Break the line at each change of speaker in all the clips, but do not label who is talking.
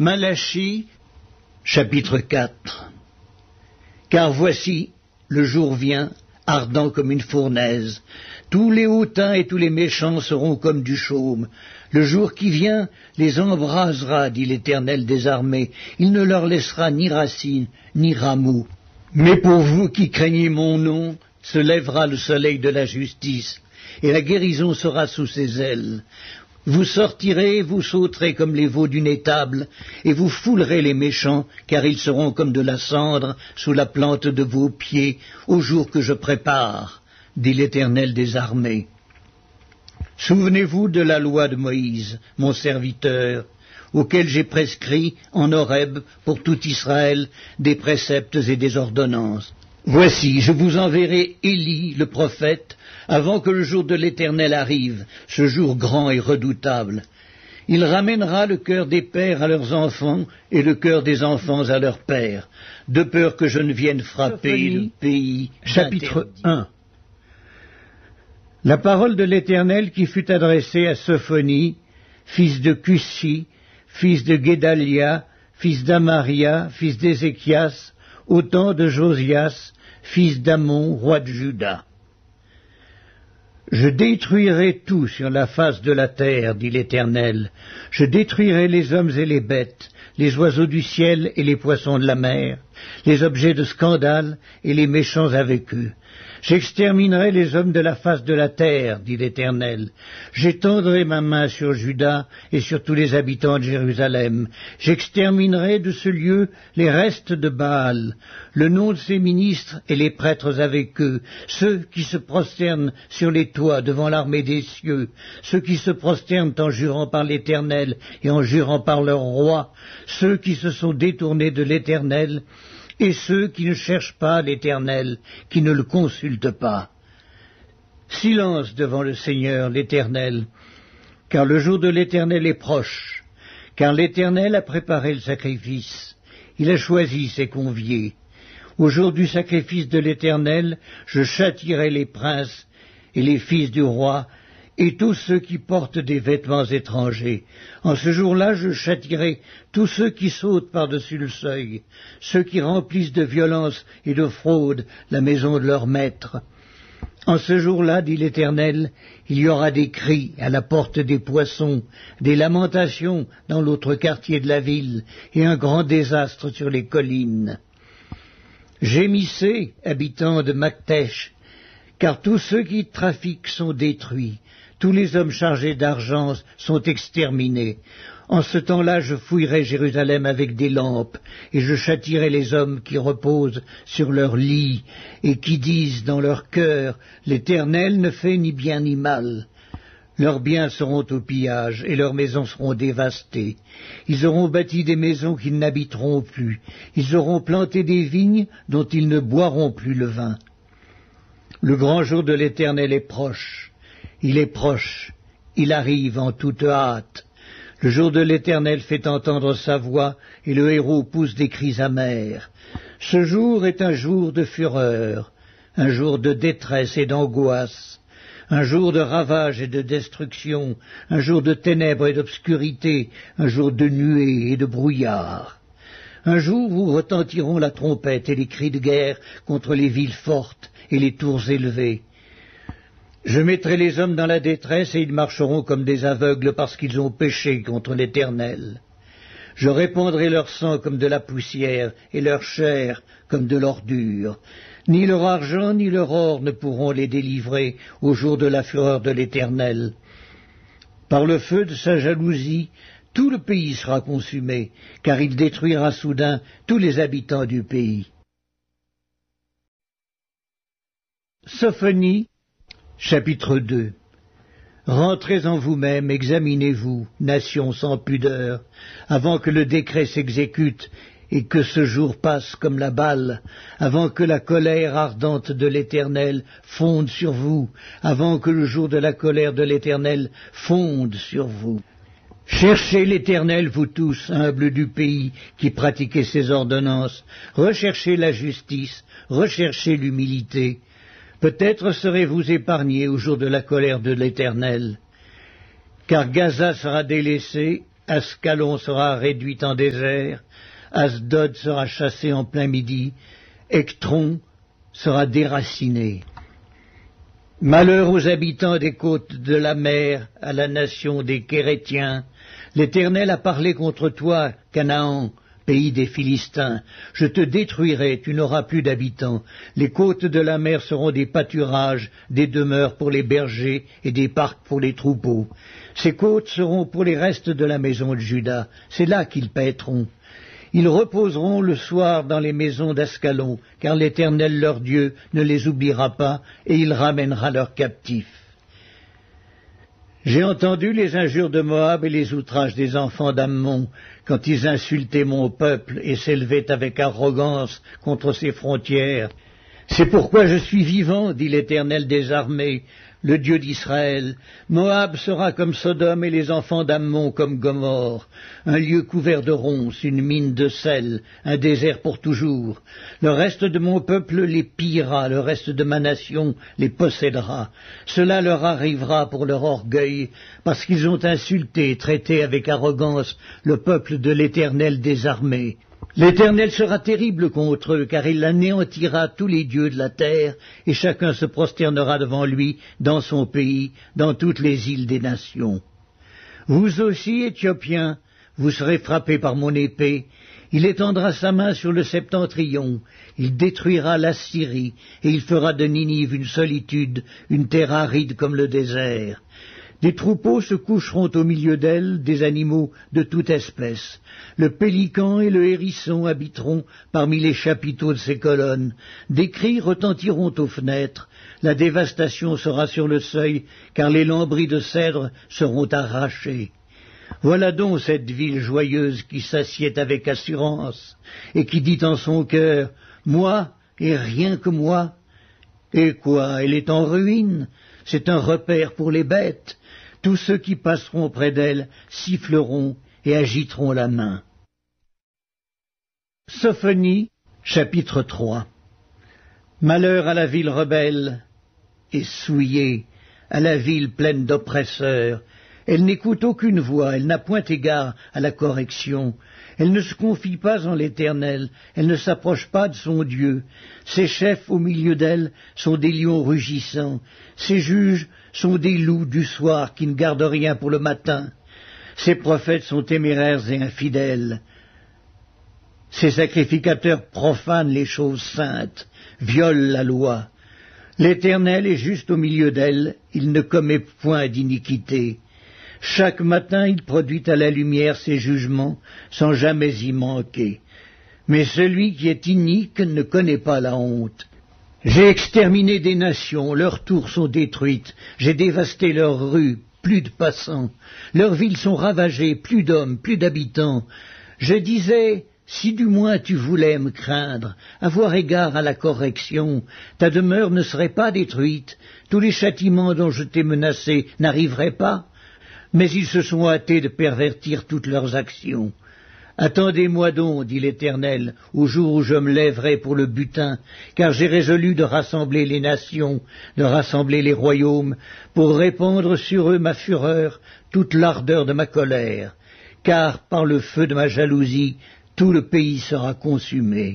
Malachie, chapitre 4. Car voici, le jour vient, ardent comme une fournaise. Tous les hautains et tous les méchants seront comme du chaume. Le jour qui vient les embrasera, dit l'Éternel des armées. Il ne leur laissera ni racine, ni rameau. Mais pour vous qui craignez mon nom, se lèvera le soleil de la justice, et la guérison sera sous ses ailes. Vous sortirez, vous sauterez comme les veaux d'une étable, et vous foulerez les méchants, car ils seront comme de la cendre sous la plante de vos pieds, au jour que je prépare, dit l'Éternel des armées. Souvenez-vous de la loi de Moïse, mon serviteur, auquel j'ai prescrit en Horeb pour tout Israël des préceptes et des ordonnances. Voici, je vous enverrai Élie, le prophète, avant que le jour de l'Éternel arrive, ce jour grand et redoutable. Il ramènera le cœur des pères à leurs enfants et le cœur des enfants à leurs pères, de peur que je ne vienne frapper le pays. Chapitre 1. La parole de l'Éternel qui fut adressée à Sophonie, fils de Cushi, fils de Guédalia, fils d'Amaria, fils d'Ézéchias, au temps de Josias, fils d'Amon, roi de Juda. Je détruirai tout sur la face de la terre, dit l'Éternel. Je détruirai les hommes et les bêtes, les oiseaux du ciel et les poissons de la mer, les objets de scandale et les méchants avec eux. J'exterminerai les hommes de la face de la terre, dit l'Éternel. J'étendrai ma main sur Juda et sur tous les habitants de Jérusalem. J'exterminerai de ce lieu les restes de Baal, le nom de ses ministres et les prêtres avec eux, ceux qui se prosternent sur les toits devant l'armée des cieux, ceux qui se prosternent en jurant par l'Éternel et en jurant par leur roi, ceux qui se sont détournés de l'Éternel, et ceux qui ne cherchent pas l'Éternel, qui ne le consultent pas. Silence devant le Seigneur, l'Éternel, car le jour de l'Éternel est proche, car l'Éternel a préparé le sacrifice, il a choisi ses conviés. Au jour du sacrifice de l'Éternel, je châtierai les princes et les fils du roi, et tous ceux qui portent des vêtements étrangers. En ce jour-là, je châtierai tous ceux qui sautent par-dessus le seuil, ceux qui remplissent de violence et de fraude la maison de leur maître. En ce jour-là, dit l'Éternel, il y aura des cris à la porte des poissons, des lamentations dans l'autre quartier de la ville, et un grand désastre sur les collines. Gémissez, habitants de Maktesh, car tous ceux qui trafiquent sont détruits. Tous les hommes chargés d'argent sont exterminés. En ce temps-là, je fouillerai Jérusalem avec des lampes, et je châtierai les hommes qui reposent sur leur lit, et qui disent dans leur cœur, l'Éternel ne fait ni bien ni mal. Leurs biens seront au pillage, et leurs maisons seront dévastées. Ils auront bâti des maisons qu'ils n'habiteront plus. Ils auront planté des vignes dont ils ne boiront plus le vin. Le grand jour de l'Éternel est proche. Il est proche, il arrive en toute hâte. Le jour de l'Éternel fait entendre sa voix, et le héros pousse des cris amers. Ce jour est un jour de fureur, un jour de détresse et d'angoisse, un jour de ravage et de destruction, un jour de ténèbres et d'obscurité, un jour de nuées et de brouillard. Un jour où retentiront la trompette et les cris de guerre contre les villes fortes et les tours élevées. Je mettrai les hommes dans la détresse et ils marcheront comme des aveugles parce qu'ils ont péché contre l'Éternel. Je répandrai leur sang comme de la poussière et leur chair comme de l'ordure. Ni leur argent ni leur or ne pourront les délivrer au jour de la fureur de l'Éternel. Par le feu de sa jalousie, tout le pays sera consumé, car il détruira soudain tous les habitants du pays. Sophonie, chapitre 2. Rentrez en vous-même, examinez-vous, nations sans pudeur, avant que le décret s'exécute et que ce jour passe comme la balle, avant que la colère ardente de l'Éternel fonde sur vous, avant que le jour de la colère de l'Éternel fonde sur vous. Cherchez l'Éternel, vous tous, humbles du pays, qui pratiquez ses ordonnances. Recherchez la justice, recherchez l'humilité. Peut-être serez-vous épargnés au jour de la colère de l'Éternel. Car Gaza sera délaissée, Ascalon sera réduite en désert, Asdod sera chassé en plein midi, Ectron sera déraciné. Malheur aux habitants des côtes de la mer, à la nation des Kérétiens. L'Éternel a parlé contre toi, Canaan, pays des Philistins. Je te détruirai, tu n'auras plus d'habitants. Les côtes de la mer seront des pâturages, des demeures pour les bergers et des parcs pour les troupeaux. Ces côtes seront pour les restes de la maison de Juda. C'est là qu'ils paîtront. Ils reposeront le soir dans les maisons d'Ascalon, car l'Éternel leur Dieu ne les oubliera pas, et il ramènera leurs captifs. J'ai entendu les injures de Moab et les outrages des enfants d'Ammon, quand ils insultaient mon peuple et s'élevaient avec arrogance contre ses frontières. C'est pourquoi je suis vivant, dit l'Éternel des armées, le Dieu d'Israël. Moab sera comme Sodome et les enfants d'Ammon comme Gomorrhe, un lieu couvert de ronces, une mine de sel, un désert pour toujours. Le reste de mon peuple les pillera, le reste de ma nation les possédera. Cela leur arrivera pour leur orgueil, parce qu'ils ont insulté et traité avec arrogance le peuple de l'Éternel des armées. L'Éternel sera terrible contre eux, car il anéantira tous les dieux de la terre, et chacun se prosternera devant lui dans son pays, dans toutes les îles des nations. Vous aussi, Éthiopiens, vous serez frappés par mon épée. Il étendra sa main sur le septentrion, il détruira l'Assyrie, et il fera de Ninive une solitude, une terre aride comme le désert. Des troupeaux se coucheront au milieu d'elle, des animaux de toute espèce. Le pélican et le hérisson habiteront parmi les chapiteaux de ses colonnes. Des cris retentiront aux fenêtres. La dévastation sera sur le seuil, car les lambris de cèdre seront arrachés. Voilà donc cette ville joyeuse qui s'assied avec assurance, et qui dit en son cœur, « Moi, et rien que moi ». Et quoi, elle est en ruine, c'est un repère pour les bêtes. Tous ceux qui passeront près d'elle siffleront et agiteront la main. Sophonie, chapitre 3. Malheur à la ville rebelle et souillée, à la ville pleine d'oppresseurs. Elle n'écoute aucune voix, elle n'a point égard à la correction. Elle ne se confie pas en l'Éternel, elle ne s'approche pas de son Dieu. Ses chefs au milieu d'elle sont des lions rugissants, ses juges sont des loups du soir qui ne gardent rien pour le matin. Ses prophètes sont téméraires et infidèles. Ses sacrificateurs profanent les choses saintes, violent la loi. L'Éternel est juste au milieu d'elle, il ne commet point d'iniquité. Chaque matin il produit à la lumière ses jugements, sans jamais y manquer. Mais celui qui est inique ne connaît pas la honte. J'ai exterminé des nations, leurs tours sont détruites, j'ai dévasté leurs rues, plus de passants. Leurs villes sont ravagées, plus d'hommes, plus d'habitants. Je disais, si du moins tu voulais me craindre, avoir égard à la correction, ta demeure ne serait pas détruite, tous les châtiments dont je t'ai menacé n'arriveraient pas. Mais ils se sont hâtés de pervertir toutes leurs actions. Attendez-moi donc, dit l'Éternel, au jour où je me lèverai pour le butin, car j'ai résolu de rassembler les nations, de rassembler les royaumes, pour répandre sur eux ma fureur, toute l'ardeur de ma colère, car par le feu de ma jalousie, tout le pays sera consumé.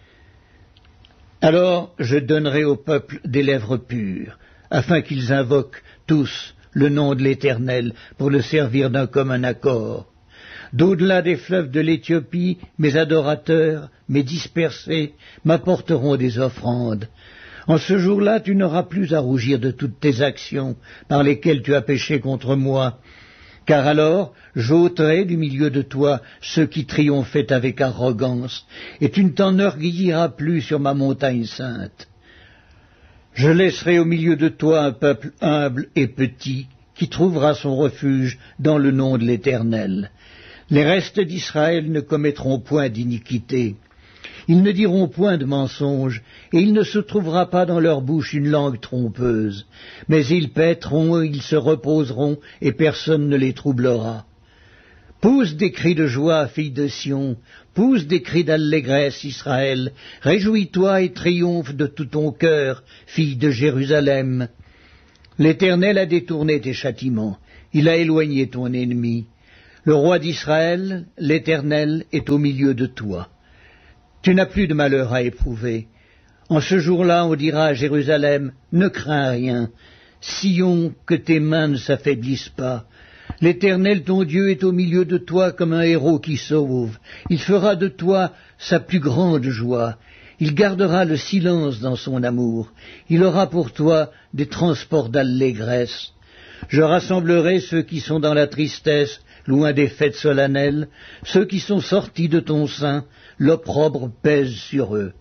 Alors je donnerai au peuple des lèvres pures, afin qu'ils invoquent tous le nom de l'Éternel, pour le servir d'un commun accord. D'au-delà des fleuves de l'Éthiopie, mes adorateurs, mes dispersés, m'apporteront des offrandes. En ce jour-là, tu n'auras plus à rougir de toutes tes actions par lesquelles tu as péché contre moi, car alors j'ôterai du milieu de toi ceux qui triomphaient avec arrogance, et tu ne t'enorgueilliras plus sur ma montagne sainte. Je laisserai au milieu de toi un peuple humble et petit, qui trouvera son refuge dans le nom de l'Éternel. Les restes d'Israël ne commettront point d'iniquité. Ils ne diront point de mensonge, et il ne se trouvera pas dans leur bouche une langue trompeuse. Mais ils paîtront, ils se reposeront, et personne ne les troublera. Pousse des cris de joie, fille de Sion, pousse des cris d'allégresse, Israël, réjouis-toi et triomphe de tout ton cœur, fille de Jérusalem. L'Éternel a détourné tes châtiments, il a éloigné ton ennemi. Le roi d'Israël, l'Éternel, est au milieu de toi. Tu n'as plus de malheur à éprouver. En ce jour-là, on dira à Jérusalem, ne crains rien. Sion, que tes mains ne s'affaiblissent pas. L'Éternel, ton Dieu, est au milieu de toi comme un héros qui sauve. Il fera de toi sa plus grande joie. Il gardera le silence dans son amour. Il aura pour toi des transports d'allégresse. Je rassemblerai ceux qui sont dans la tristesse, loin des fêtes solennelles, ceux qui sont sortis de ton sein, l'opprobre pèse sur eux.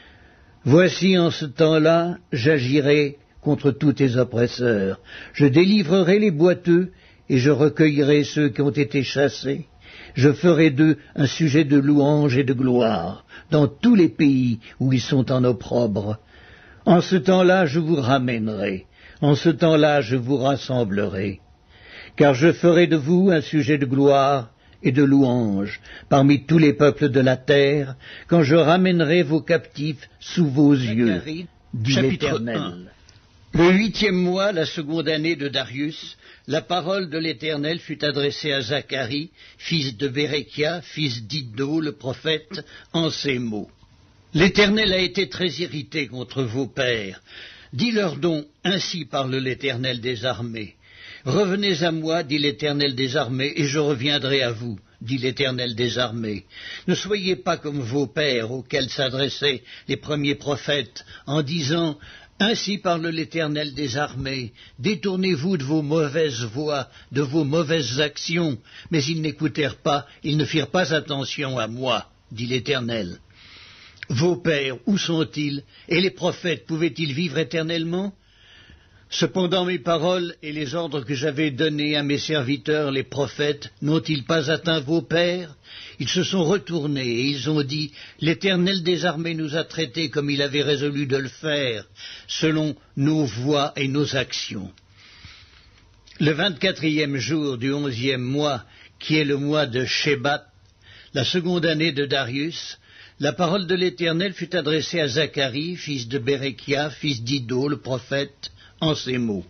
Voici en ce temps-là, j'agirai contre tous tes oppresseurs. Je délivrerai les boiteux et je recueillerai ceux qui ont été chassés. Je ferai d'eux un sujet de louange et de gloire dans tous les pays où ils sont en opprobre. En ce temps-là, je vous ramènerai. En ce temps-là, je vous rassemblerai. Car je ferai de vous un sujet de gloire et de louange parmi tous les peuples de la terre, quand je ramènerai vos captifs sous vos yeux, dit l'Éternel. Le 8e mois, la seconde année de Darius, la parole de l'Éternel fut adressée à Zacharie, fils de Béréchia, fils d'Iddo, le prophète, en ces mots. L'Éternel a été très irrité contre vos pères. Dis-leur donc, ainsi parle l'Éternel des armées. Revenez à moi, dit l'Éternel des armées, et je reviendrai à vous, dit l'Éternel des armées. Ne soyez pas comme vos pères, auxquels s'adressaient les premiers prophètes, en disant « Ainsi parle l'Éternel des armées, détournez-vous de vos mauvaises voies, de vos mauvaises actions. » Mais ils n'écoutèrent pas, ils ne firent pas attention à moi, dit l'Éternel. Vos pères, où sont-ils? Et les prophètes, pouvaient-ils vivre éternellement? Cependant mes paroles et les ordres que j'avais donnés à mes serviteurs, les prophètes, n'ont-ils pas atteint vos pères? Ils se sont retournés et ils ont dit, l'Éternel des armées nous a traités comme il avait résolu de le faire, selon nos voies et nos actions. Le 24e jour du 11e mois, qui est le mois de Shebat, la seconde année de Darius, la parole de l'Éternel fut adressée à Zacharie, fils de Béréchia, fils d'Iddo, le prophète, en ces mots.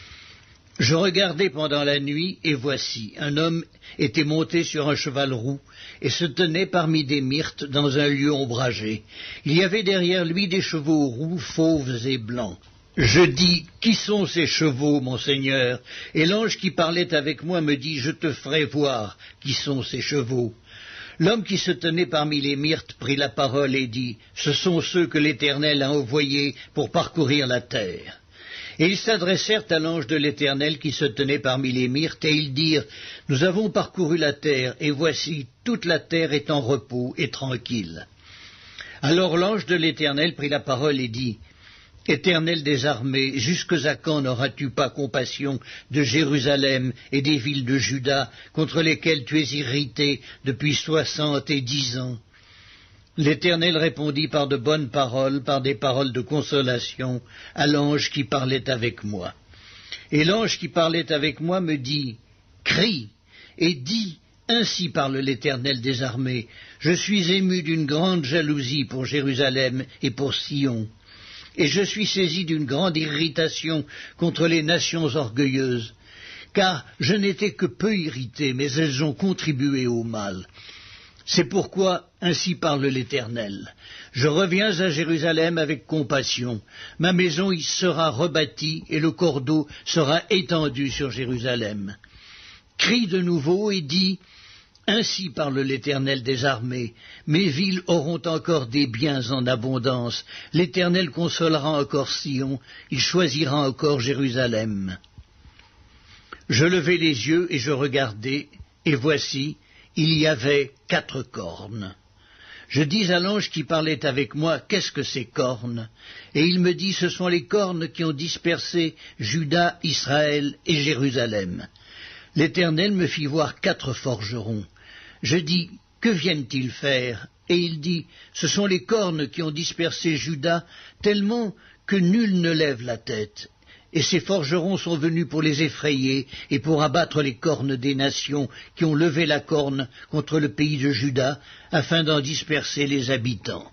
Je regardai pendant la nuit, et voici, un homme était monté sur un cheval roux, et se tenait parmi des myrtes dans un lieu ombragé. Il y avait derrière lui des chevaux roux, fauves et blancs. Je dis, qui sont ces chevaux, mon Seigneur? Et l'ange qui parlait avec moi me dit, je te ferai voir qui sont ces chevaux. L'homme qui se tenait parmi les myrtes prit la parole et dit, ce sont ceux que l'Éternel a envoyés pour parcourir la terre. Et ils s'adressèrent à l'ange de l'Éternel qui se tenait parmi les myrtes, et ils dirent, nous avons parcouru la terre, et voici, toute la terre est en repos et tranquille. Alors l'ange de l'Éternel prit la parole et dit, Éternel des armées, jusque à quand n'auras-tu pas compassion de Jérusalem et des villes de Juda, contre lesquelles tu es irrité depuis 70 ans? L'Éternel répondit par de bonnes paroles, par des paroles de consolation, à l'ange qui parlait avec moi. Et l'ange qui parlait avec moi me dit, crie et dis, ainsi parle l'Éternel des armées, je suis ému d'une grande jalousie pour Jérusalem et pour Sion. Et je suis saisi d'une grande irritation contre les nations orgueilleuses, car je n'étais que peu irrité, mais elles ont contribué au mal. C'est pourquoi, ainsi parle l'Éternel, je reviens à Jérusalem avec compassion, ma maison y sera rebâtie et le cordeau sera étendu sur Jérusalem. Crie de nouveau et dis, ainsi parle l'Éternel des armées, mes villes auront encore des biens en abondance, l'Éternel consolera encore Sion, il choisira encore Jérusalem. Je levai les yeux et je regardai, et voici, il y avait 4 cornes. Je dis à l'ange qui parlait avec moi, qu'est-ce que ces cornes? Et il me dit, ce sont les cornes qui ont dispersé Juda, Israël et Jérusalem. L'Éternel me fit voir 4 forgerons. Je dis, que viennent-ils faire? Et il dit, ce sont les cornes qui ont dispersé Juda, tellement que nul ne lève la tête. Et ces forgerons sont venus pour les effrayer et pour abattre les cornes des nations qui ont levé la corne contre le pays de Juda, afin d'en disperser les habitants.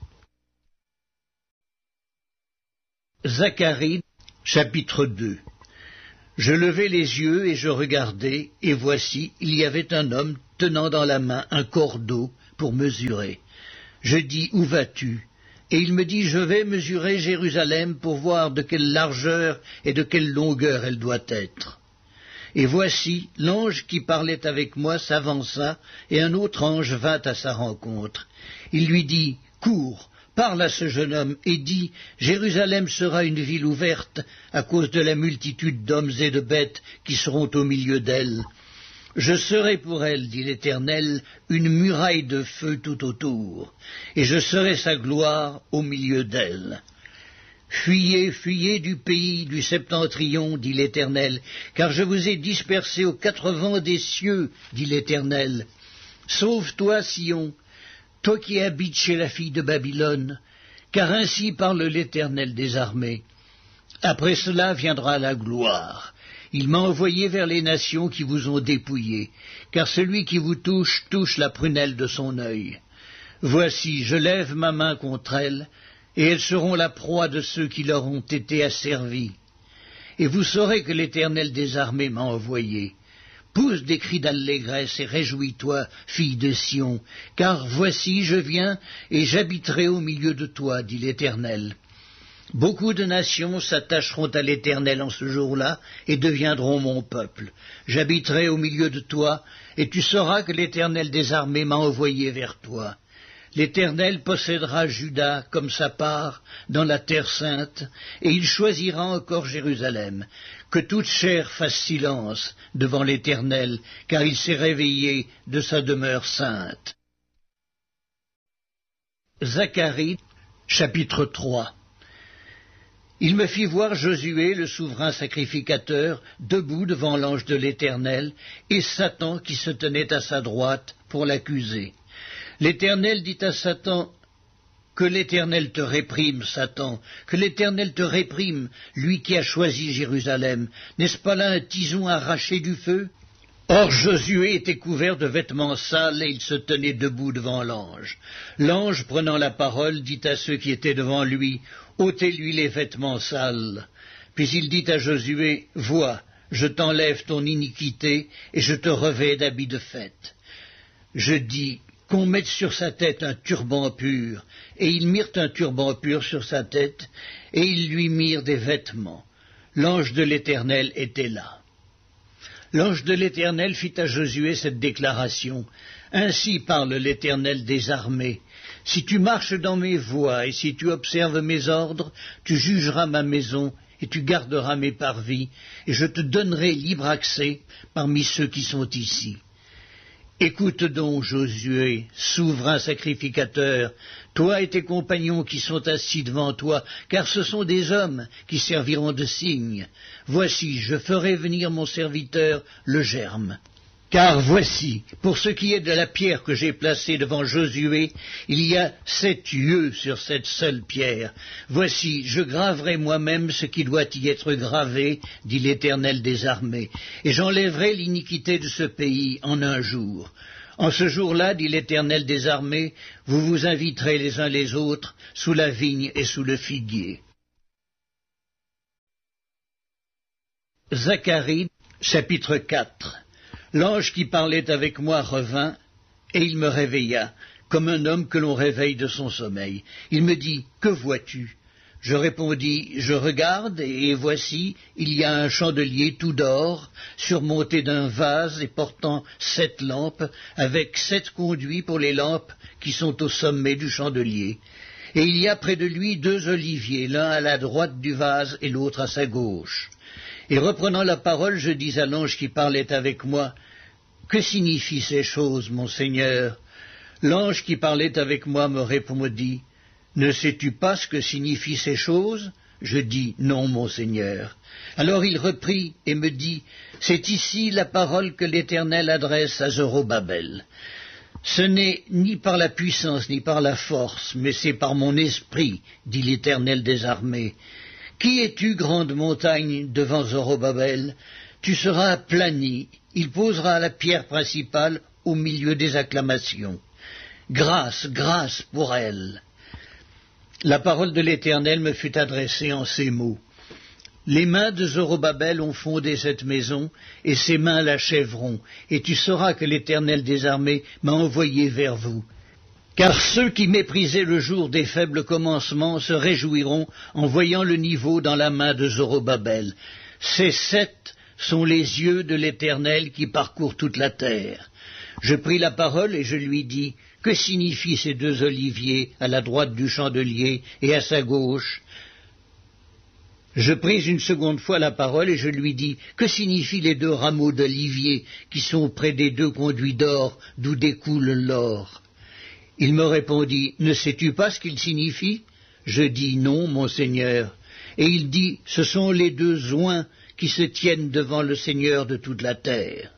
Zacharie, chapitre 2. Je levai les yeux et je regardai, et voici, il y avait un homme tenant dans la main un cordeau pour mesurer. Je dis, où vas-tu? Et il me dit, je vais mesurer Jérusalem pour voir de quelle largeur et de quelle longueur elle doit être. Et voici, l'ange qui parlait avec moi s'avança, et un autre ange vint à sa rencontre. Il lui dit, cours, parle à ce jeune homme, et dis, Jérusalem sera une ville ouverte à cause de la multitude d'hommes et de bêtes qui seront au milieu d'elle. Je serai pour elle, dit l'Éternel, une muraille de feu tout autour, et je serai sa gloire au milieu d'elle. Fuyez, fuyez du pays du septentrion, dit l'Éternel, car je vous ai dispersés aux quatre vents des cieux, dit l'Éternel. Sauve-toi, Sion, toi qui habites chez la fille de Babylone, car ainsi parle l'Éternel des armées. Après cela viendra la gloire. Il m'a envoyé vers les nations qui vous ont dépouillés, car celui qui vous touche, touche la prunelle de son œil. Voici, je lève ma main contre elles, et elles seront la proie de ceux qui leur ont été asservis. Et vous saurez que l'Éternel des armées m'a envoyé. Pousse des cris d'allégresse et réjouis-toi, fille de Sion, car voici, je viens, et j'habiterai au milieu de toi, dit l'Éternel. Beaucoup de nations s'attacheront à l'Éternel en ce jour-là et deviendront mon peuple. J'habiterai au milieu de toi, et tu sauras que l'Éternel des armées m'a envoyé vers toi. L'Éternel possédera Juda comme sa part dans la terre sainte, et il choisira encore Jérusalem. Que toute chair fasse silence devant l'Éternel, car il s'est réveillé de sa demeure sainte. Zacharie, chapitre 3. Il me fit voir Josué, le souverain sacrificateur, debout devant l'ange de l'Éternel, et Satan qui se tenait à sa droite pour l'accuser. L'Éternel dit à Satan, « Que l'Éternel te réprime, Satan, que l'Éternel te réprime, lui qui a choisi Jérusalem. N'est-ce pas là un tison arraché du feu ?» Or Josué était couvert de vêtements sales et il se tenait debout devant l'ange. L'ange, prenant la parole, dit à ceux qui étaient devant lui, « ôtez-lui les vêtements sales. » Puis il dit à Josué, « Vois, je t'enlève ton iniquité et je te revêts d'habits de fête. » Je dis, qu'on mette sur sa tête un turban pur. Et ils mirent un turban pur sur sa tête, et ils lui mirent des vêtements. L'ange de l'Éternel était là. L'ange de l'Éternel fit à Josué cette déclaration. « Ainsi parle l'Éternel des armées. Si tu marches dans mes voies et si tu observes mes ordres, tu jugeras ma maison et tu garderas mes parvis, et je te donnerai libre accès parmi ceux qui sont ici. » Écoute donc, Josué, souverain sacrificateur, toi et tes compagnons qui sont assis devant toi, car ce sont des hommes qui serviront de signe. Voici, je ferai venir mon serviteur, le Germe. Car voici, pour ce qui est de la pierre que j'ai placée devant Josué, il y a 7 yeux sur cette seule pierre. Voici, je graverai moi-même ce qui doit y être gravé, dit l'Éternel des armées, et j'enlèverai l'iniquité de ce pays en un jour. En ce jour-là, dit l'Éternel des armées, vous vous inviterez les uns les autres sous la vigne et sous le figuier. Zacharie, chapitre 4. L'ange qui parlait avec moi revint, et il me réveilla, comme un homme que l'on réveille de son sommeil. Il me dit, « Que vois-tu » Je répondis, « Je regarde, et voici, il y a un chandelier tout d'or, surmonté d'un vase et portant 7 lampes, avec 7 conduits pour les lampes qui sont au sommet du chandelier. Et il y a près de lui 2 oliviers, l'un à la droite du vase et l'autre à sa gauche. » Et reprenant la parole, je dis à l'ange qui parlait avec moi, « Que signifient ces choses, mon Seigneur ?» L'ange qui parlait avec moi me répondit, « Ne sais-tu pas ce que signifient ces choses ?» Je dis, « Non, mon Seigneur. » Alors il reprit et me dit, « C'est ici la parole que l'Éternel adresse à Zorobabel. Ce n'est ni par la puissance ni par la force, mais c'est par mon esprit, dit l'Éternel des armées. Qui es-tu, grande montagne, devant Zorobabel? Tu seras aplani, il posera la pierre principale au milieu des acclamations. Grâce, grâce pour elle. » La parole de l'Éternel me fut adressée en ces mots. Les mains de Zorobabel ont fondé cette maison, et ses mains l'achèveront, et tu sauras que l'Éternel des armées m'a envoyé vers vous. Car ceux qui méprisaient le jour des faibles commencements se réjouiront en voyant le niveau dans la main de Zorobabel. Ces 7 sont les yeux de l'Éternel qui parcourent toute la terre. Je pris la parole et je lui dis, que signifient ces 2 oliviers à la droite du chandelier et à sa gauche? Je pris une seconde fois la parole et je lui dis, que signifient les 2 rameaux d'olivier qui sont près des 2 conduits d'or d'où découle l'or? Il me répondit, ne sais-tu pas ce qu'ils signifient? Je dis, non, mon Seigneur. Et il dit, ce sont les 2 oins qui se tiennent devant le Seigneur de toute la terre.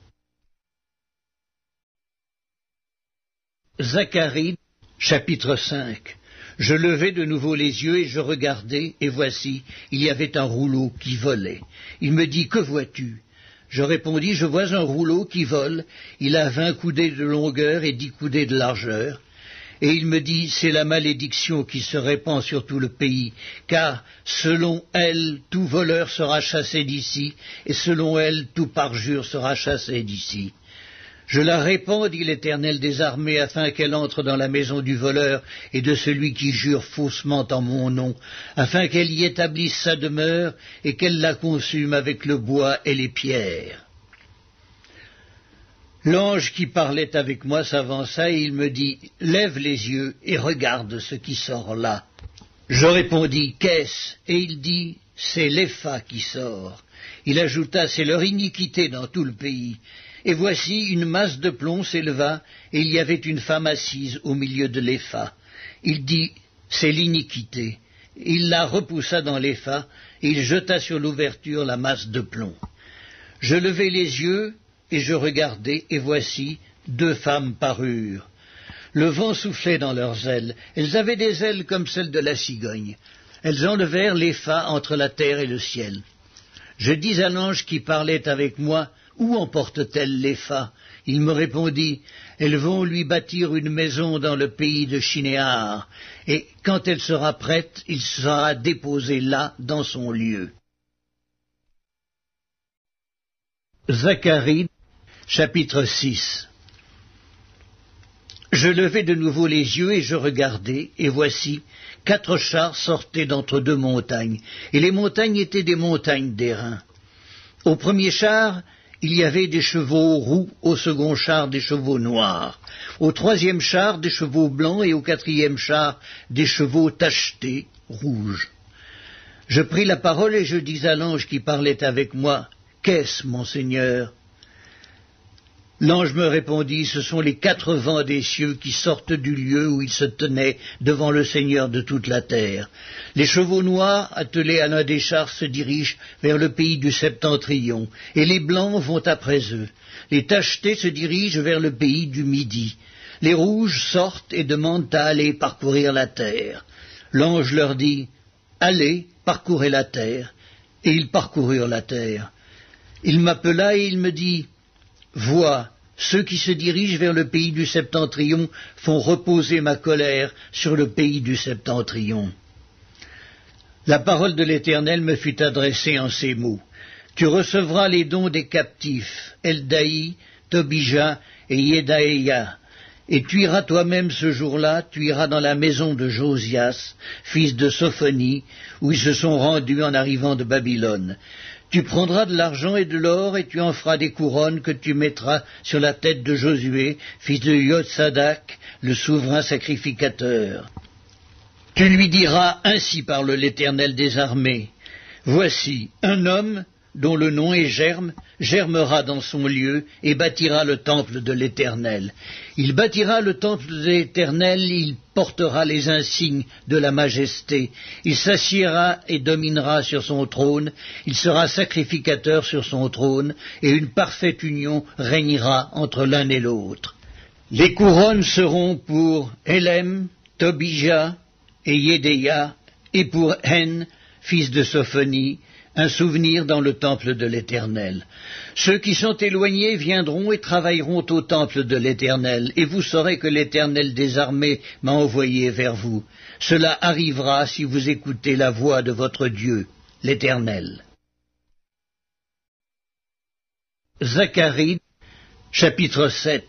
Zacharie, chapitre 5. Je levai de nouveau les yeux et je regardai, et voici, il y avait un rouleau qui volait. Il me dit, que vois-tu? Je répondis, je vois un rouleau qui vole, il a 20 coudées de longueur et 10 coudées de largeur. Et il me dit, c'est la malédiction qui se répand sur tout le pays, car selon elle, tout voleur sera chassé d'ici, et selon elle, tout parjure sera chassé d'ici. Je la répands, dit l'Éternel des armées, afin qu'elle entre dans la maison du voleur et de celui qui jure faussement en mon nom, afin qu'elle y établisse sa demeure et qu'elle la consume avec le bois et les pierres. L'ange qui parlait avec moi s'avança et il me dit, lève les yeux et regarde ce qui sort là. Je répondis, qu'est-ce? Et il dit, c'est l'Épha qui sort. Il ajouta, c'est leur iniquité dans tout le pays. Et voici une masse de plomb s'éleva, et il y avait une femme assise au milieu de l'Épha. Il dit, c'est l'iniquité. Il la repoussa dans l'Épha, et il jeta sur l'ouverture la masse de plomb. Je levai les yeux, et je regardai, et voici, 2 femmes parurent. Le vent soufflait dans leurs ailes. Elles avaient des ailes comme celles de la cigogne. Elles enlevèrent l'Épha entre la terre et le ciel. Je dis à l'ange qui parlait avec moi, où emportent-elles l'Épha? Il me répondit, elles vont lui bâtir une maison dans le pays de Shinéar, et quand elle sera prête, il sera déposé là, dans son lieu. Zacharie, chapitre 6. Je levai de nouveau les yeux et je regardai, et voici, 4 chars sortaient d'entre 2 montagnes, et les montagnes étaient des montagnes d'airain. Au premier char, il y avait des chevaux roux, au second char des chevaux noirs, au 3e char des chevaux blancs et au 4e char des chevaux tachetés, rouges. Je pris la parole et je dis à l'ange qui parlait avec moi, « Qu'est-ce, mon Seigneur ?» L'ange me répondit, ce sont les 4 vents des cieux qui sortent du lieu où ils se tenaient devant le Seigneur de toute la terre. Les chevaux noirs, attelés à l'un des chars, se dirigent vers le pays du septentrion, et les blancs vont après eux. Les tachetés se dirigent vers le pays du midi. Les rouges sortent et demandent à aller parcourir la terre. L'ange leur dit, allez, parcourez la terre. Et ils parcoururent la terre. Il m'appela et il me dit, vois, ceux qui se dirigent vers le pays du septentrion font reposer ma colère sur le pays du septentrion. La parole de l'Éternel me fut adressée en ces mots. Tu recevras les dons des captifs, Eldaï, Tobija et Yedaïa, et tu iras toi-même ce jour-là, tu iras dans la maison de Josias, fils de Sophonie, où ils se sont rendus en arrivant de Babylone. Tu prendras de l'argent et de l'or, et tu en feras des couronnes que tu mettras sur la tête de Josué, fils de Yotsadak, le souverain sacrificateur. Tu lui diras, ainsi parle l'Éternel des armées, voici, un homme dont le nom est Germe, germera dans son lieu et bâtira le temple de l'Éternel. Il bâtira le temple de l'Éternel, il portera les insignes de la majesté. Il s'assiera et dominera sur son trône, il sera sacrificateur sur son trône, et une parfaite union régnera entre l'un et l'autre. Les couronnes seront pour Élem, Tobija et Yédéia, et pour Hen, fils de Sophonie, un souvenir dans le temple de l'Éternel. Ceux qui sont éloignés viendront et travailleront au temple de l'Éternel, et vous saurez que l'Éternel des armées m'a envoyé vers vous. Cela arrivera si vous écoutez la voix de votre Dieu, l'Éternel. Zacharie, chapitre 7.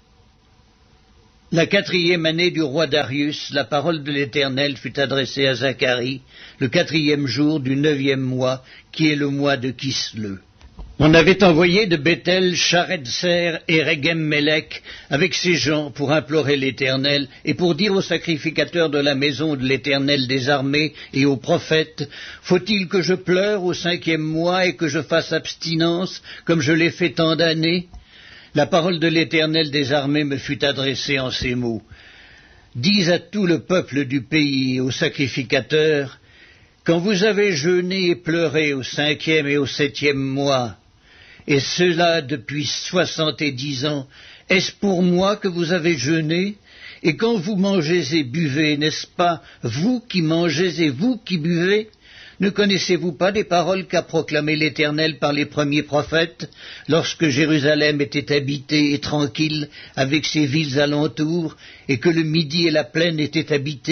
La 4e année du roi Darius, la parole de l'Éternel fut adressée à Zacharie, le 4e jour du 9e mois, qui est le mois de Kislev. On avait envoyé de Bethel Sharezer et Regem-Mélec avec ses gens pour implorer l'Éternel et pour dire aux sacrificateurs de la maison de l'Éternel des armées et aux prophètes, « Faut-il que je pleure au 5e mois et que je fasse abstinence comme je l'ai fait tant d'années ?» La parole de l'Éternel des armées me fut adressée en ces mots. « Dis à tout le peuple du pays et aux sacrificateurs, « Quand vous avez jeûné et pleuré au 5e et au 7e mois, et cela depuis 70 ans, est-ce pour moi que vous avez jeûné? Et quand vous mangez et buvez, n'est-ce pas vous qui mangez et vous qui buvez? Ne connaissez-vous pas des paroles qu'a proclamées l'Éternel par les premiers prophètes, lorsque Jérusalem était habitée et tranquille avec ses villes alentours, et que le Midi et la plaine étaient habités? »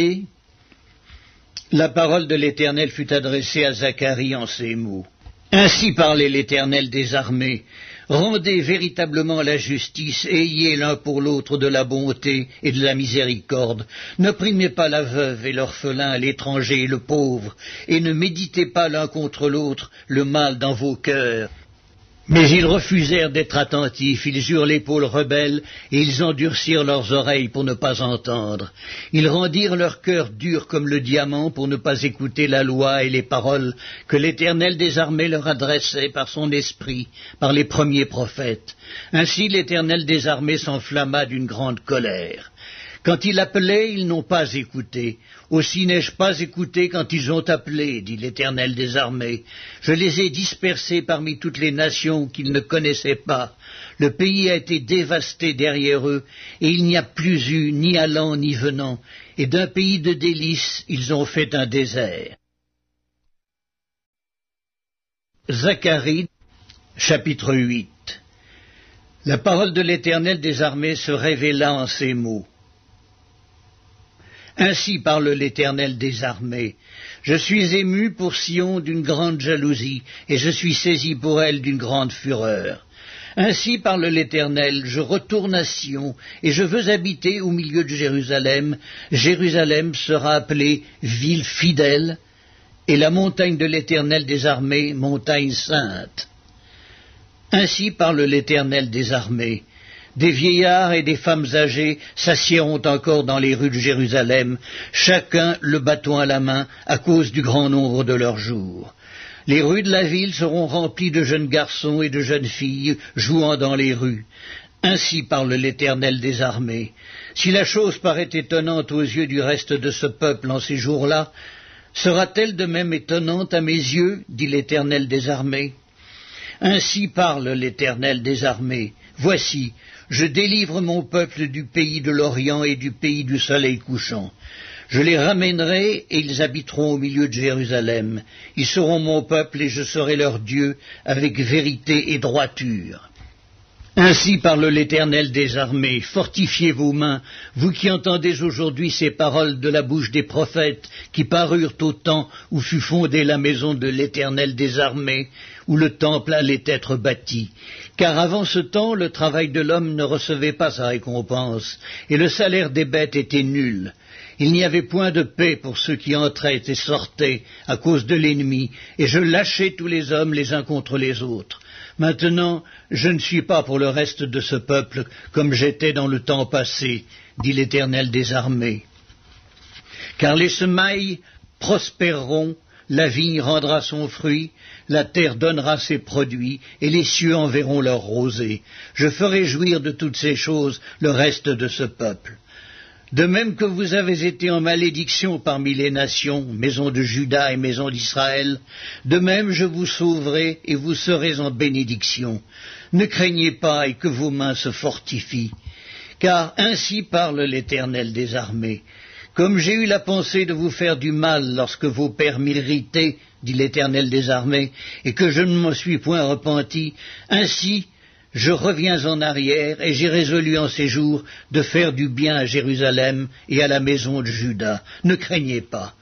La parole de l'Éternel fut adressée à Zacharie en ces mots. Ainsi parlait l'Éternel des armées. Rendez véritablement la justice, et ayez l'un pour l'autre de la bonté et de la miséricorde. N'opprimez pas la veuve et l'orphelin, l'étranger et le pauvre, et ne méditez pas l'un contre l'autre le mal dans vos cœurs. Mais ils refusèrent d'être attentifs, ils eurent l'épaule rebelle, et ils endurcirent leurs oreilles pour ne pas entendre. Ils rendirent leur cœur dur comme le diamant pour ne pas écouter la loi et les paroles que l'Éternel des armées leur adressait par son esprit, par les premiers prophètes. Ainsi l'Éternel des armées s'enflamma d'une grande colère. Quand il appelait, ils n'ont pas écouté. Aussi n'ai-je pas écouté quand ils ont appelé, dit l'Éternel des armées. Je les ai dispersés parmi toutes les nations qu'ils ne connaissaient pas. Le pays a été dévasté derrière eux, et il n'y a plus eu ni allant ni venant, et d'un pays de délices ils ont fait un désert. Zacharie, chapitre 8. La parole de l'Éternel des armées se révéla en ces mots. Ainsi parle l'Éternel des armées. Je suis ému pour Sion d'une grande jalousie, et je suis saisi pour elle d'une grande fureur. Ainsi parle l'Éternel, je retourne à Sion, et je veux habiter au milieu de Jérusalem. Jérusalem sera appelée ville fidèle, et la montagne de l'Éternel des armées, montagne sainte. Ainsi parle l'Éternel des armées. Des vieillards et des femmes âgées s'assiéront encore dans les rues de Jérusalem, chacun le bâton à la main à cause du grand nombre de leurs jours. Les rues de la ville seront remplies de jeunes garçons et de jeunes filles jouant dans les rues. Ainsi parle l'Éternel des armées. Si la chose paraît étonnante aux yeux du reste de ce peuple en ces jours-là, sera-t-elle de même étonnante à mes yeux, dit l'Éternel des armées? Ainsi parle l'Éternel des armées. Voici, je délivre mon peuple du pays de l'Orient et du pays du soleil couchant. Je les ramènerai et ils habiteront au milieu de Jérusalem. Ils seront mon peuple et je serai leur Dieu avec vérité et droiture. Ainsi parle l'Éternel des armées, fortifiez vos mains, vous qui entendez aujourd'hui ces paroles de la bouche des prophètes qui parurent au temps où fut fondée la maison de l'Éternel des armées, où le temple allait être bâti. Car avant ce temps, le travail de l'homme ne recevait pas sa récompense, et le salaire des bêtes était nul. Il n'y avait point de paix pour ceux qui entraient et sortaient à cause de l'ennemi, et je lâchais tous les hommes les uns contre les autres. Maintenant, je ne suis pas pour le reste de ce peuple comme j'étais dans le temps passé, dit l'Éternel des armées. Car les semailles prospéreront, la vigne rendra son fruit, la terre donnera ses produits, et les cieux enverront leur rosée. Je ferai jouir de toutes ces choses le reste de ce peuple. De même que vous avez été en malédiction parmi les nations, maison de Juda et maison d'Israël, de même je vous sauverai et vous serez en bénédiction. Ne craignez pas et que vos mains se fortifient. Car ainsi parle l'Éternel des armées. Comme j'ai eu la pensée de vous faire du mal lorsque vos pères m'irritaient, dit l'Éternel des armées, et que je ne m'en suis point repenti, ainsi je reviens en arrière, et j'ai résolu en ces jours de faire du bien à Jérusalem et à la maison de Juda. Ne craignez pas.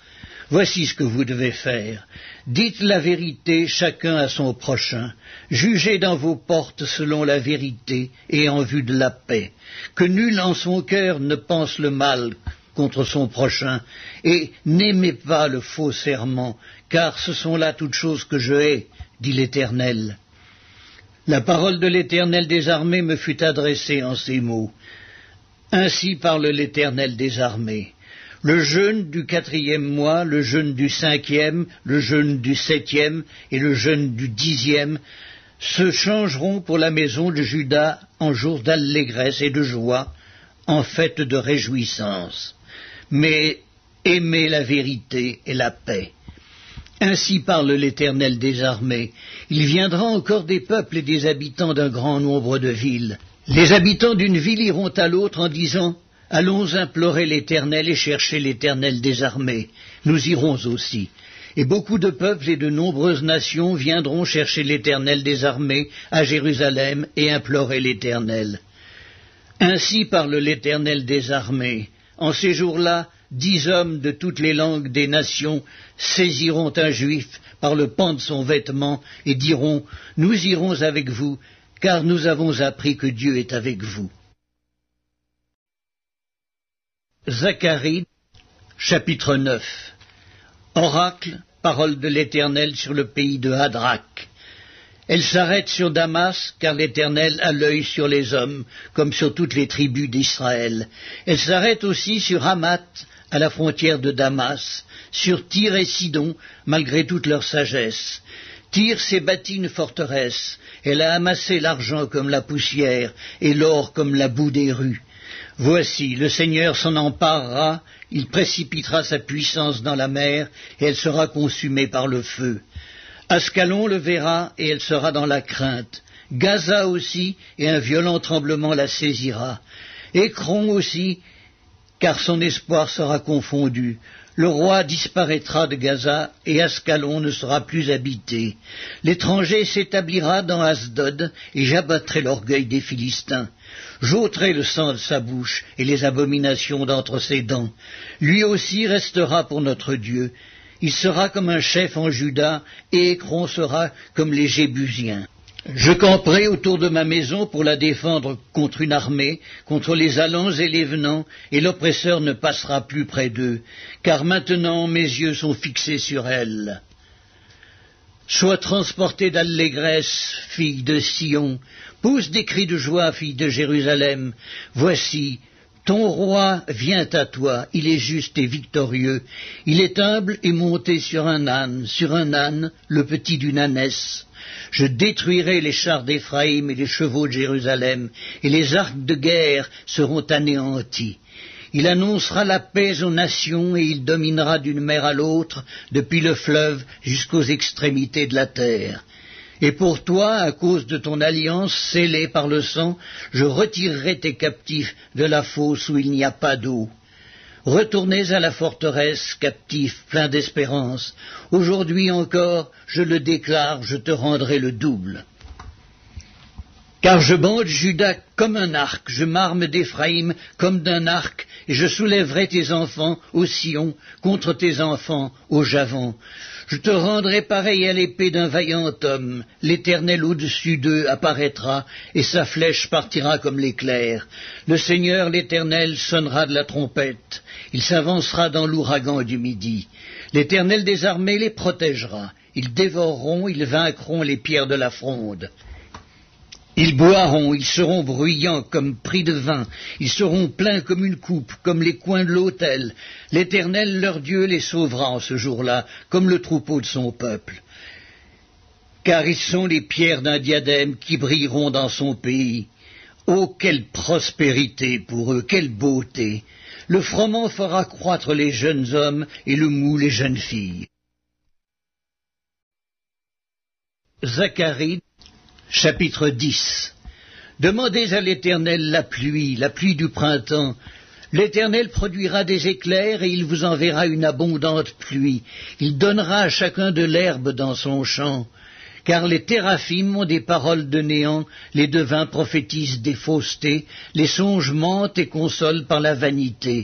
Voici ce que vous devez faire. Dites la vérité chacun à son prochain. Jugez dans vos portes selon la vérité et en vue de la paix. Que nul en son cœur ne pense le mal contre son prochain, et n'aimez pas le faux serment, car ce sont là toutes choses que je hais, dit l'Éternel. La parole de l'Éternel des armées me fut adressée en ces mots. Ainsi parle l'Éternel des armées. Le jeûne du 4e mois, le jeûne du 5e, le jeûne du 7e et le jeûne du 10e se changeront pour la maison de Juda en jours d'allégresse et de joie, en fête de réjouissance. Mais aimez la vérité et la paix. Ainsi parle l'Éternel des armées. Il viendra encore des peuples et des habitants d'un grand nombre de villes. Les habitants d'une ville iront à l'autre en disant « Allons implorer l'Éternel et chercher l'Éternel des armées. Nous irons aussi. » Et beaucoup de peuples et de nombreuses nations viendront chercher l'Éternel des armées à Jérusalem et implorer l'Éternel. Ainsi parle l'Éternel des armées. En ces jours-là, 10 hommes de toutes les langues des nations saisiront un juif par le pan de son vêtement et diront « Nous irons avec vous, car nous avons appris que Dieu est avec vous. » Zacharie, chapitre 9. Oracle, parole de l'Éternel sur le pays de Hadrach. Elle s'arrête sur Damas, car l'Éternel a l'œil sur les hommes, comme sur toutes les tribus d'Israël. Elle s'arrête aussi sur Hamath, à la frontière de Damas, sur Tyr et Sidon, malgré toute leur sagesse. Tyr s'est bâti une forteresse, elle a amassé l'argent comme la poussière, et l'or comme la boue des rues. Voici, le Seigneur s'en emparera, il précipitera sa puissance dans la mer, et elle sera consumée par le feu. Ascalon le verra, et elle sera dans la crainte. Gaza aussi, et un violent tremblement la saisira. Écron aussi, car son espoir sera confondu. Le roi disparaîtra de Gaza, et Ascalon ne sera plus habité. L'étranger s'établira dans Asdod, et j'abattrai l'orgueil des Philistins. J'ôterai le sang de sa bouche, et les abominations d'entre ses dents. Lui aussi restera pour notre Dieu. Il sera comme un chef en Juda, et Écron sera comme les Jébusiens. Je camperai autour de ma maison pour la défendre contre une armée, contre les allants et les venants, et l'oppresseur ne passera plus près d'eux, car maintenant mes yeux sont fixés sur elle. Sois transportée d'allégresse, fille de Sion, pousse des cris de joie, fille de Jérusalem. Voici, ton roi vient à toi, il est juste et victorieux, il est humble et monté sur un âne, le petit d'une ânesse. Je détruirai les chars d'Éphraïm et les chevaux de Jérusalem, et les arcs de guerre seront anéantis. Il annoncera la paix aux nations, et il dominera d'une mer à l'autre, depuis le fleuve jusqu'aux extrémités de la terre. Et pour toi, à cause de ton alliance scellée par le sang, je retirerai tes captifs de la fosse où il n'y a pas d'eau. Retournez à la forteresse, captifs, pleins d'espérance. Aujourd'hui encore, je le déclare, je te rendrai le double. Car je bande Juda comme un arc, je m'arme d'Éphraïm comme d'un arc, et je soulèverai tes enfants au Sion contre tes enfants au Javan. Je te rendrai pareil à l'épée d'un vaillant homme. L'Éternel au-dessus d'eux apparaîtra, et sa flèche partira comme l'éclair. Le Seigneur, l'Éternel, sonnera de la trompette. Il s'avancera dans l'ouragan du midi. L'Éternel des armées les protégera. Ils dévoreront, ils vaincront les pierres de la fronde. Ils boiront, ils seront bruyants comme pris de vin, ils seront pleins comme une coupe, comme les coins de l'autel. L'Éternel, leur Dieu, les sauvera en ce jour-là, comme le troupeau de son peuple. Car ils sont les pierres d'un diadème qui brilleront dans son pays. Oh, quelle prospérité pour eux, quelle beauté! Le froment fera croître les jeunes hommes et le mou les jeunes filles. Zacharie, chapitre 10. Demandez à l'Éternel la pluie du printemps. L'Éternel produira des éclairs et il vous enverra une abondante pluie. Il donnera à chacun de l'herbe dans son champ. Car les téraphim ont des paroles de néant, les devins prophétisent des faussetés, les songes mentent et consolent par la vanité.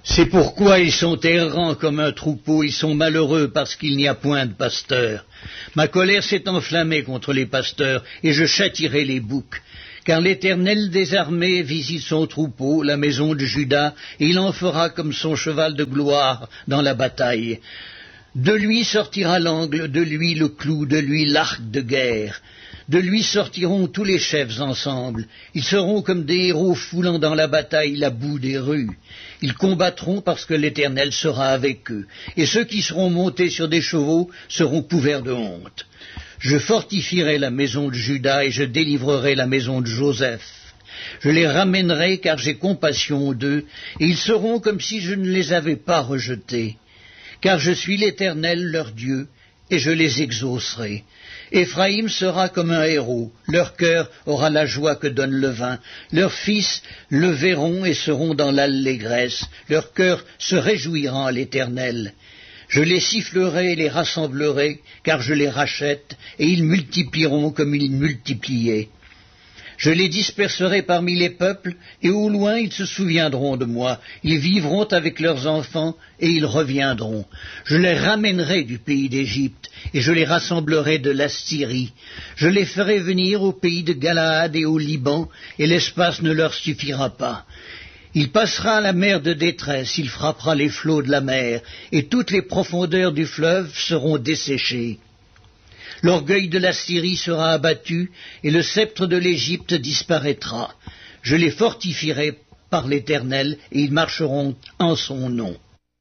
C'est pourquoi ils sont errants comme un troupeau, ils sont malheureux parce qu'il n'y a point de pasteur. Ma colère s'est enflammée contre les pasteurs, et je châtierai les boucs. Car l'Éternel des armées visite son troupeau, la maison de Juda, et il en fera comme son cheval de gloire dans la bataille. De lui sortira l'angle, de lui le clou, de lui l'arc de guerre. De lui sortiront tous les chefs ensemble. Ils seront comme des héros foulant dans la bataille la boue des rues. Ils combattront parce que l'Éternel sera avec eux. Et ceux qui seront montés sur des chevaux seront couverts de honte. Je fortifierai la maison de Juda et je délivrerai la maison de Joseph. Je les ramènerai car j'ai compassion d'eux, et ils seront comme si je ne les avais pas rejetés. Car je suis l'Éternel leur Dieu, et je les exaucerai. Éphraïm sera comme un héros, leur cœur aura la joie que donne le vin, leurs fils le verront et seront dans l'allégresse, leur cœur se réjouira en l'Éternel. Je les sifflerai et les rassemblerai, car je les rachète, et ils multiplieront comme ils multipliaient. Je les disperserai parmi les peuples, et au loin ils se souviendront de moi. Ils vivront avec leurs enfants, et ils reviendront. Je les ramènerai du pays d'Égypte, et je les rassemblerai de l'Assyrie. Je les ferai venir au pays de Galaad et au Liban, et l'espace ne leur suffira pas. Il passera la mer de détresse, il frappera les flots de la mer, et toutes les profondeurs du fleuve seront desséchées. L'orgueil de la Syrie sera abattu, et le sceptre de l'Égypte disparaîtra. Je les fortifierai par l'Éternel, et ils marcheront en son nom.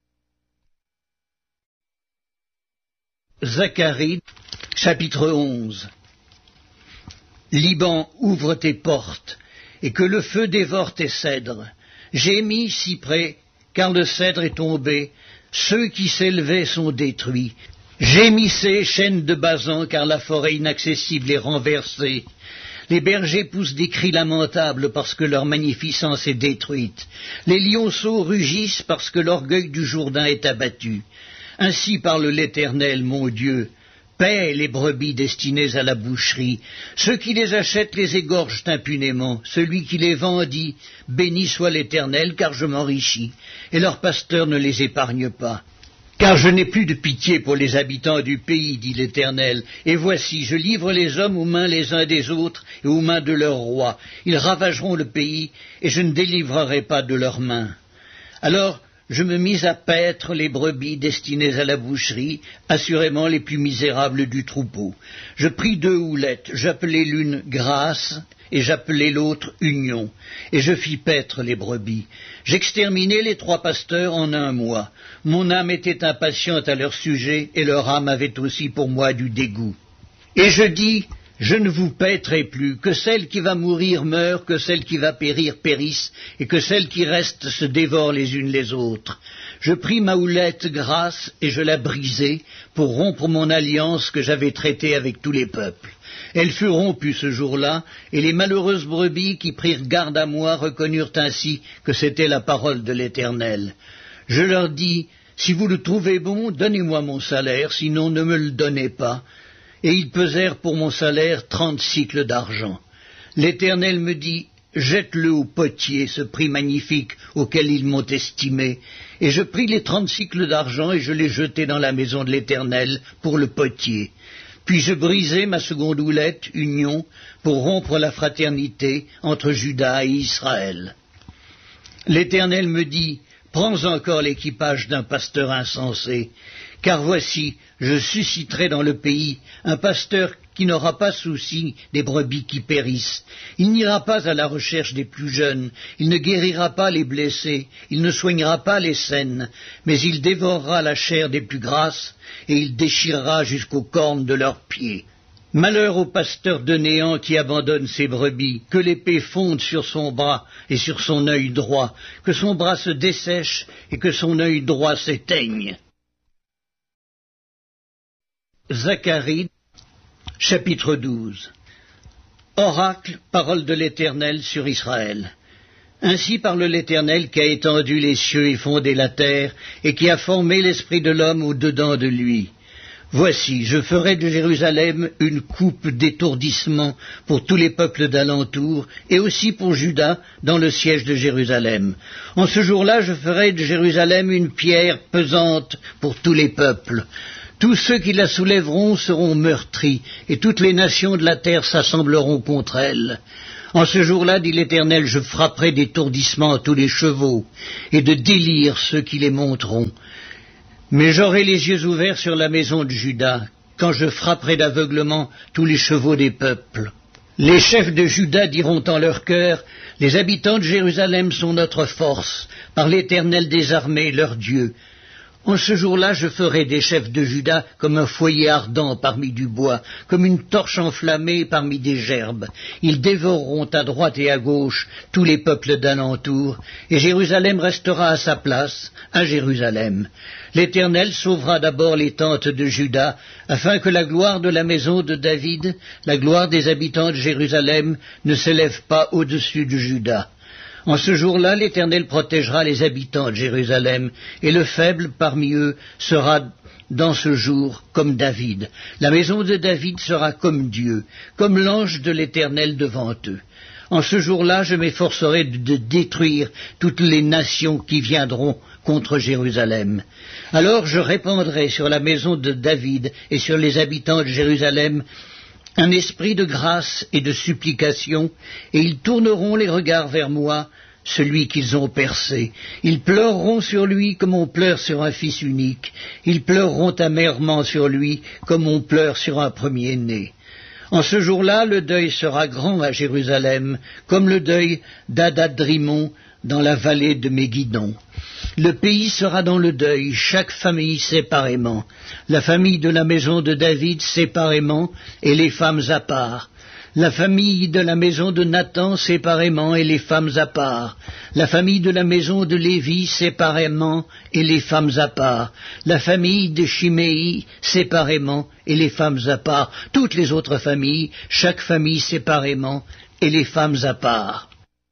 Zacharie, chapitre 11. Liban, ouvre tes portes, et que le feu dévore tes cèdres. Gémis, cyprès, car le cèdre est tombé, ceux qui s'élevaient sont détruits. Gémissez, chênes de Basan, car la forêt inaccessible est renversée. Les bergers poussent des cris lamentables parce que leur magnificence est détruite. Les lionceaux rugissent parce que l'orgueil du Jourdain est abattu. Ainsi parle l'Éternel, mon Dieu. Paie les brebis destinées à la boucherie. Ceux qui les achètent les égorgent impunément. Celui qui les vend dit « Béni soit l'Éternel, car je m'enrichis ». Et leur pasteur ne les épargne pas. Car je n'ai plus de pitié pour les habitants du pays, dit l'Éternel, et voici, je livre les hommes aux mains les uns des autres et aux mains de leurs rois. Ils ravageront le pays, et je ne délivrerai pas de leurs mains. Alors je me mis à paître les brebis destinées à la boucherie, assurément les plus misérables du troupeau. Je pris 2 houlettes, j'appelai l'une Grâce, et j'appelai l'autre Union, et je fis paître les brebis. J'exterminai les 3 pasteurs en 1 mois. Mon âme était impatiente à leur sujet, et leur âme avait aussi pour moi du dégoût. Et je dis, je ne vous paîtrai plus, que celle qui va mourir meure, que celle qui va périr périsse, et que celles qui restent se dévorent les unes les autres. Je pris ma houlette Grâce, et je la brisai, pour rompre mon alliance que j'avais traitée avec tous les peuples. Elle fut rompue ce jour-là, et les malheureuses brebis qui prirent garde à moi reconnurent ainsi que c'était la parole de l'Éternel. Je leur dis, si vous le trouvez bon, donnez-moi mon salaire, sinon ne me le donnez pas. Et ils pesèrent pour mon salaire 30 sicles d'argent. L'Éternel me dit, jette-le au potier, ce prix magnifique auquel ils m'ont estimé. Et je pris les 30 sicles d'argent et je les jetai dans la maison de l'Éternel pour le potier. Puis je brisai ma seconde houlette, Union, pour rompre la fraternité entre Juda et Israël. L'Éternel me dit, prends encore l'équipage d'un pasteur insensé, car voici, je susciterai dans le pays un pasteur qui n'aura pas souci des brebis qui périssent. Il n'ira pas à la recherche des plus jeunes, il ne guérira pas les blessés, il ne soignera pas les saines, mais il dévorera la chair des plus grasses, et il déchirera jusqu'aux cornes de leurs pieds. Malheur au pasteur de néant qui abandonne ses brebis, que l'épée fonde sur son bras et sur son œil droit, que son bras se dessèche et que son œil droit s'éteigne. Zacharie, chapitre 12. Oracle, parole de l'Éternel sur Israël. Ainsi parle l'Éternel qui a étendu les cieux et fondé la terre, et qui a formé l'esprit de l'homme au-dedans de lui. Voici, je ferai de Jérusalem une coupe d'étourdissement pour tous les peuples d'alentour, et aussi pour Juda dans le siège de Jérusalem. En ce jour-là, je ferai de Jérusalem une pierre pesante pour tous les peuples. Tous ceux qui la soulèveront seront meurtris, et toutes les nations de la terre s'assembleront contre elle. En ce jour-là, dit l'Éternel, je frapperai d'étourdissement à tous les chevaux, et de délire ceux qui les monteront. Mais j'aurai les yeux ouverts sur la maison de Juda, quand je frapperai d'aveuglement tous les chevaux des peuples. Les chefs de Juda diront en leur cœur, les habitants de Jérusalem sont notre force, par l'Éternel des armées, leur Dieu. En ce jour-là, je ferai des chefs de Juda comme un foyer ardent parmi du bois, comme une torche enflammée parmi des gerbes. Ils dévoreront à droite et à gauche tous les peuples d'alentour, et Jérusalem restera à sa place, à Jérusalem. L'Éternel sauvera d'abord les tentes de Juda, afin que la gloire de la maison de David, la gloire des habitants de Jérusalem, ne s'élève pas au-dessus de Juda. En ce jour-là, l'Éternel protégera les habitants de Jérusalem, et le faible parmi eux sera dans ce jour comme David. La maison de David sera comme Dieu, comme l'ange de l'Éternel devant eux. En ce jour-là, je m'efforcerai de détruire toutes les nations qui viendront contre Jérusalem. Alors je répandrai sur la maison de David et sur les habitants de Jérusalem un esprit de grâce et de supplication, et ils tourneront les regards vers moi, celui qu'ils ont percé. Ils pleureront sur lui comme on pleure sur un fils unique. Ils pleureront amèrement sur lui comme on pleure sur un premier-né. En ce jour-là, le deuil sera grand à Jérusalem, comme le deuil d'Adad-Rimon dans la vallée de Mégidon. Le pays sera dans le deuil, chaque famille séparément, la famille de la maison de David séparément, et les femmes à part, la famille de la maison de Nathan séparément, et les femmes à part, la famille de la maison de Lévi séparément, et les femmes à part, la famille de Chiméi séparément, et les femmes à part, toutes les autres familles, chaque famille séparément, et les femmes à part.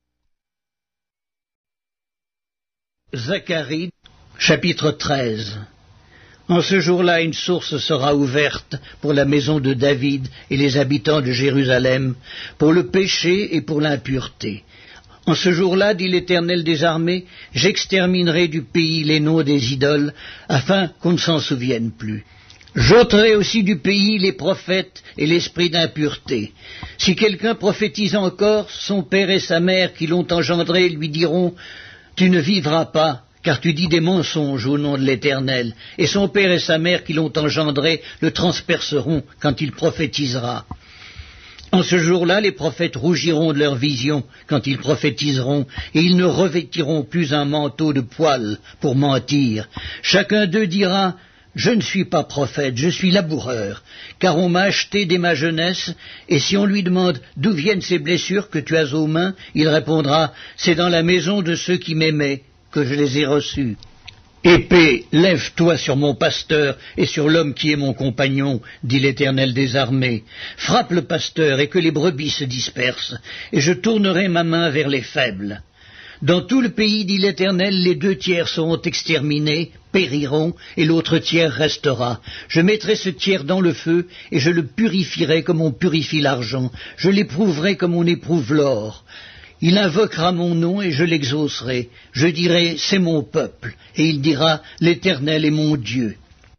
Zacharie, chapitre 13. En ce jour-là, une source sera ouverte pour la maison de David et les habitants de Jérusalem, pour le péché et pour l'impureté. En ce jour-là, dit l'Éternel des armées, j'exterminerai du pays les noms des idoles, afin qu'on ne s'en souvienne plus. J'ôterai aussi du pays les prophètes et l'esprit d'impureté. Si quelqu'un prophétise encore, son père et sa mère qui l'ont engendré lui diront « Tu ne vivras pas, car tu dis des mensonges au nom de l'Éternel. » Et son père et sa mère qui l'ont engendré le transperceront quand il prophétisera. En ce jour-là, les prophètes rougiront de leur vision quand ils prophétiseront, et ils ne revêtiront plus un manteau de poils pour mentir. Chacun d'eux dira « Je ne suis pas prophète, je suis laboureur, car on m'a acheté dès ma jeunesse, et si on lui demande d'où viennent ces blessures que tu as aux mains, il répondra « C'est dans la maison de ceux qui m'aimaient que je les ai reçus. » Épée, lève-toi sur mon pasteur et sur l'homme qui est mon compagnon, dit l'Éternel des armées. Frappe le pasteur et que les brebis se dispersent, et je tournerai ma main vers les faibles. Dans tout le pays, dit l'Éternel, les 2/3 seront exterminés, périront, et l'autre tiers restera. Je mettrai ce tiers dans le feu, et je le purifierai comme on purifie l'argent. Je l'éprouverai comme on éprouve l'or. Il invoquera mon nom, et je l'exaucerai. Je dirai, c'est mon peuple, et il dira, l'Éternel est mon Dieu.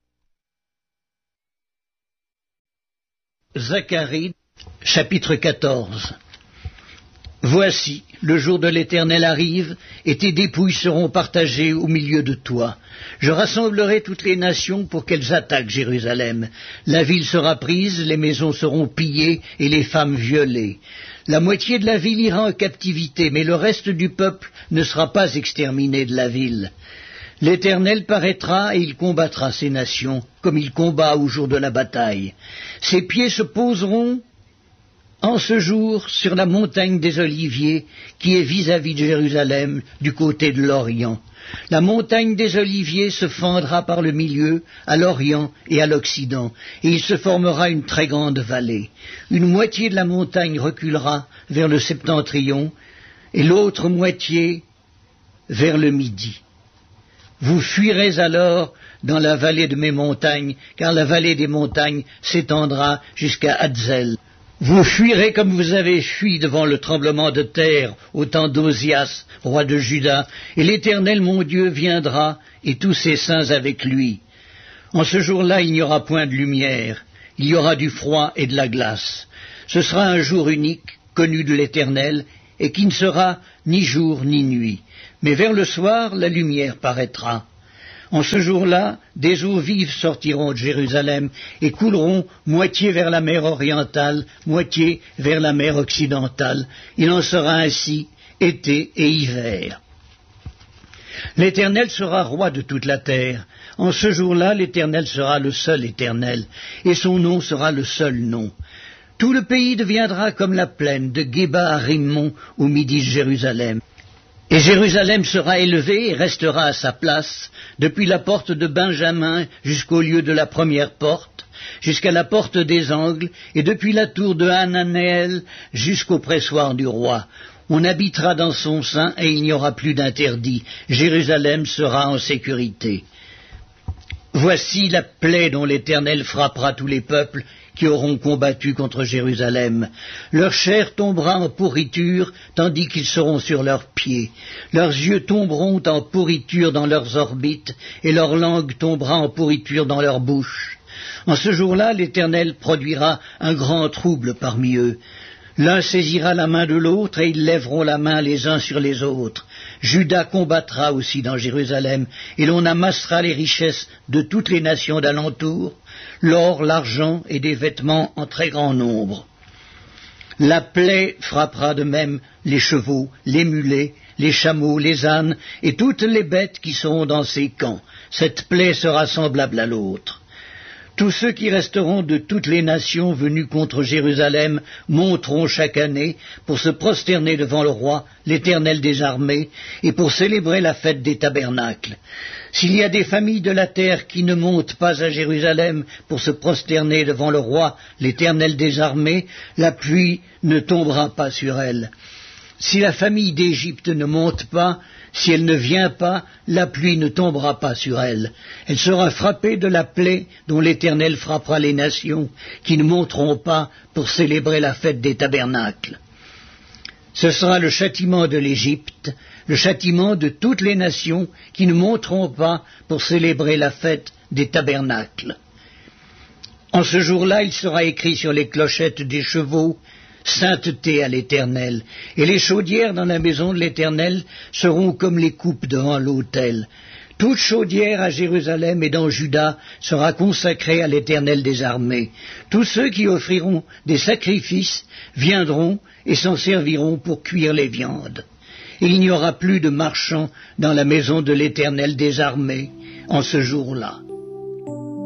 Zacharie, chapitre 14. Voici, le jour de l'Éternel arrive, et tes dépouilles seront partagées au milieu de toi. Je rassemblerai toutes les nations pour qu'elles attaquent Jérusalem. La ville sera prise, les maisons seront pillées, et les femmes violées. La moitié de la ville ira en captivité, mais le reste du peuple ne sera pas exterminé de la ville. L'Éternel paraîtra et il combattra ces nations, comme il combat au jour de la bataille. Ses pieds se poseront en ce jour sur la montagne des Oliviers, qui est vis-à-vis de Jérusalem, du côté de l'Orient. La montagne des Oliviers se fendra par le milieu, à l'Orient et à l'Occident, et il se formera une très grande vallée. Une moitié de la montagne reculera vers le septentrion, et l'autre moitié vers le midi. Vous fuirez alors dans la vallée de mes montagnes, car la vallée des montagnes s'étendra jusqu'à Hadzel. Vous fuirez comme vous avez fui devant le tremblement de terre au temps d'Osias, roi de Juda, et l'Éternel mon Dieu viendra, et tous ses saints avec lui. En ce jour-là, il n'y aura point de lumière, il y aura du froid et de la glace. Ce sera un jour unique, connu de l'Éternel, et qui ne sera ni jour ni nuit. Mais vers le soir, la lumière paraîtra. En ce jour-là, des eaux vives sortiront de Jérusalem et couleront moitié vers la mer orientale, moitié vers la mer occidentale. Il en sera ainsi été et hiver. L'Éternel sera roi de toute la terre. En ce jour-là, l'Éternel sera le seul Éternel, et son nom sera le seul nom. Tout le pays deviendra comme la plaine de Géba à Rimmon au midi de Jérusalem. Et Jérusalem sera élevée et restera à sa place, depuis la porte de Benjamin jusqu'au lieu de la première porte, jusqu'à la porte des angles, et depuis la tour de Hananéel jusqu'au pressoir du roi. On habitera dans son sein et il n'y aura plus d'interdit. Jérusalem sera en sécurité. Voici la plaie dont l'Éternel frappera tous les peuples qui auront combattu contre Jérusalem. Leur chair tombera en pourriture, tandis qu'ils seront sur leurs pieds. Leurs yeux tomberont en pourriture dans leurs orbites, et leur langue tombera en pourriture dans leur bouche. En ce jour-là, l'Éternel produira un grand trouble parmi eux. L'un saisira la main de l'autre, et ils lèveront la main les uns sur les autres. Juda combattra aussi dans Jérusalem, et l'on amassera les richesses de toutes les nations d'alentour, l'or, l'argent et des vêtements en très grand nombre. La plaie frappera de même les chevaux, les mulets, les chameaux, les ânes, et toutes les bêtes qui seront dans ces camps. Cette plaie sera semblable à l'autre. Tous ceux qui resteront de toutes les nations venues contre Jérusalem monteront chaque année pour se prosterner devant le roi, l'Éternel des armées, et pour célébrer la fête des tabernacles. S'il y a des familles de la terre qui ne montent pas à Jérusalem pour se prosterner devant le roi, l'Éternel des armées, la pluie ne tombera pas sur elles. Si la famille d'Égypte ne monte pas, si elle ne vient pas, la pluie ne tombera pas sur elle. Elle sera frappée de la plaie dont l'Éternel frappera les nations qui ne monteront pas pour célébrer la fête des tabernacles. Ce sera le châtiment de l'Égypte, le châtiment de toutes les nations qui ne monteront pas pour célébrer la fête des tabernacles. En ce jour-là, il sera écrit sur les clochettes des chevaux, sainteté à l'Éternel, et les chaudières dans la maison de l'Éternel seront comme les coupes devant l'autel. Toute chaudière à Jérusalem et dans Juda sera consacrée à l'Éternel des armées. Tous ceux qui offriront des sacrifices viendront et s'en serviront pour cuire les viandes. Et il n'y aura plus de marchands dans la maison de l'Éternel des armées en ce jour-là.